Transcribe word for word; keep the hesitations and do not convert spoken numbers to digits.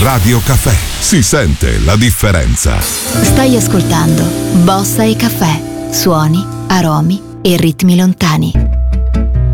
Radio Caffè. Si sente la differenza. Stai ascoltando Bossa e Caffè. Suoni, aromi e ritmi lontani.